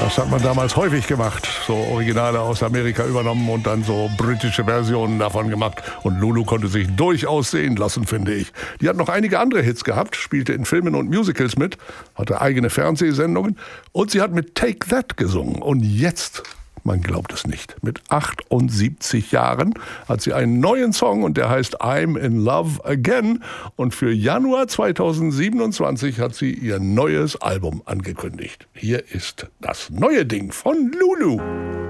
Das hat man damals häufig gemacht. So Originale aus Amerika übernommen und dann so britische Versionen davon gemacht. Und Lulu konnte sich durchaus sehen lassen, finde ich. Die hat noch einige andere Hits gehabt, spielte in Filmen und Musicals mit, hatte eigene Fernsehsendungen und sie hat mit Take That gesungen. Und jetzt, man glaubt es nicht, mit 78 Jahren hat sie einen neuen Song und der heißt I'm in Love Again. Und für Januar 2027 hat sie ihr neues Album angekündigt. Hier ist das neue Ding von Lulu.